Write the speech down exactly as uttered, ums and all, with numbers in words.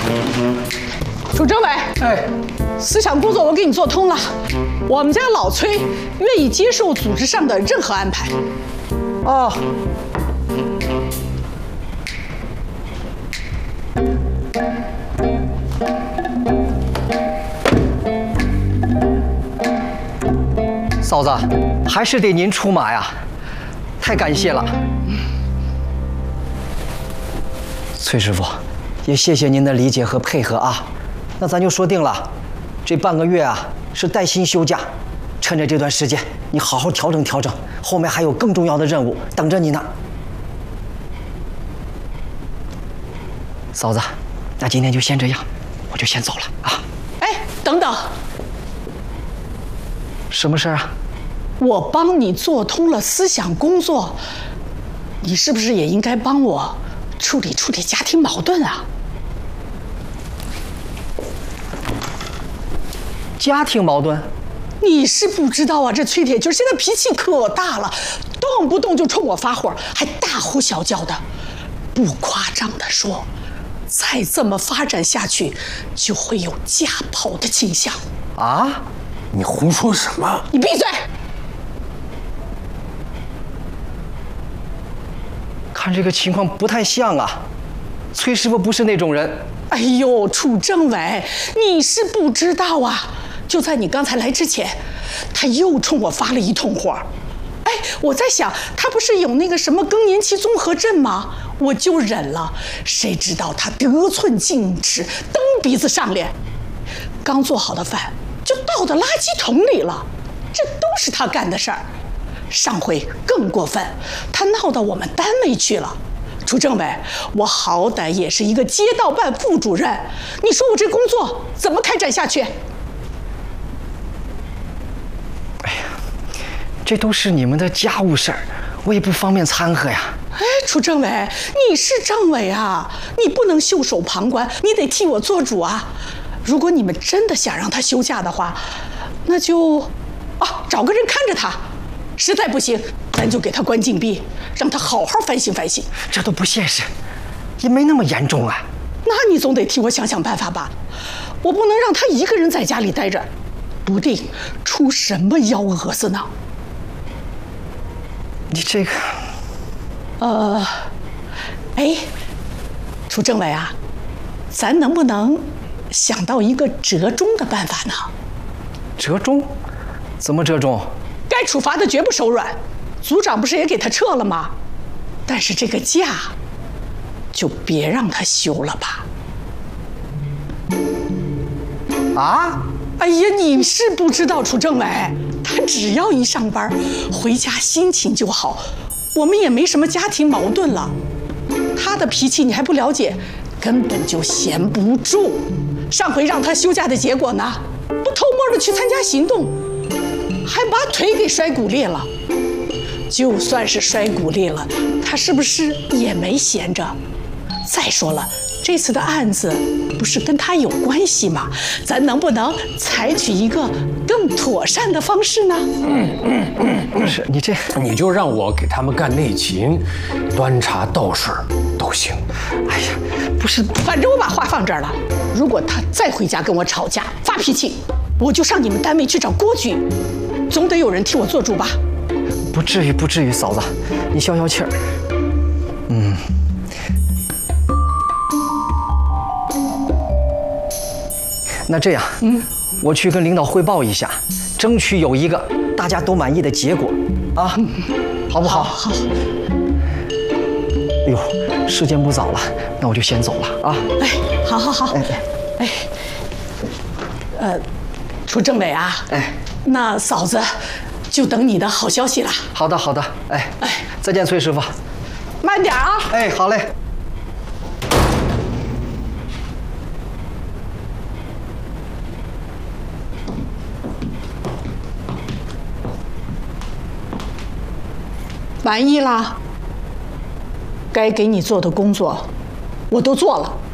楚政委， 哎， 思想工作我给你做通了，我们家老崔愿意接受组织上的任何安排。 哦。嫂子，还是得您出马呀，太感谢了。崔师傅，也谢谢您的理解和配合啊。那咱就说定了，这半个月啊是带薪休假，趁着这段时间，你好好调整调整，后面还有更重要的任务等着你呢。嫂子，那今天就先这样，我就先走了啊。 哎，等等， 什么事儿啊？ 我帮你做通了思想工作，你是不是也应该帮我处理处理家庭矛盾啊？ 家庭矛盾？ 你是不知道啊，这崔铁军现在脾气可大了，动不动就冲我发火，还大呼小叫的。不夸张的说，再这么发展下去，就会有家跑的倾向。 啊？ 你胡说什么？ 你闭嘴！ 看这个情况不太像啊，崔师傅不是那种人。 哎呦，楚政委，你是不知道啊！就在你刚才来之前，他又冲我发了一通火。哎，我在想，他不是有那个什么更年期综合症吗？我就忍了。谁知道他得寸进尺，蹬鼻子上脸，刚做好的饭就倒到垃圾桶里了。这都是他干的事儿。上回更过分，他闹到我们单位去了。楚政委，我好歹也是一个街道办副主任，你说我这工作怎么开展下去？ 哎呀，这都是你们的家务事儿，我也不方便掺和呀。 哎，楚政委，你是政委啊，你不能袖手旁观，你得替我做主啊。如果你们真的想让他休假的话，那就啊找个人看着他。实在不行，咱就给他关禁闭，让他好好反省反省。 这都不现实，也没那么严重啊。 那你总得替我想想办法吧，我不能让他一个人在家里待着，不定出什么幺蛾子呢。 你这个， 呃，哎，楚政委啊，咱能不能想到一个折中的办法呢？ 折中？怎么折中？ 该处罚的绝不手软，组长不是也给他撤了吗？但是这个假，就别让他休了吧。 啊？ 哎呀，你是不知道，楚政委，他只要一上班，回家心情就好，我们也没什么家庭矛盾了。他的脾气你还不了解，根本就闲不住。上回让他休假的结果呢，不偷摸的去参加行动，还把腿给摔骨裂了。就算是摔骨裂了，他是不是也没闲着？再说了，这次的案子不是跟他有关系吗？咱能不能采取一个更妥善的方式呢？ 嗯嗯嗯， 不是你这， 你就让我给他们干内勤、端茶倒水都行。 哎呀，不是， 反正我把话放这儿了。如果他再回家跟我吵架、发脾气，我就上你们单位去找郭局，总得有人替我做主吧？ 不至于，不至于，嫂子，你消消气儿。嗯。那这样，嗯，我去跟领导汇报一下，争取有一个大家都满意的结果，啊，好不好？ 好。 哎呦，时间不早了，那我就先走了啊。 哎，好好好。哎哎，呃，楚政委啊， 哎， 那嫂子就等你的好消息了。 好的，好的。哎哎，再见，崔师傅。 慢点啊。 哎，好嘞。 满意啦？该给你做的工作，我都做了。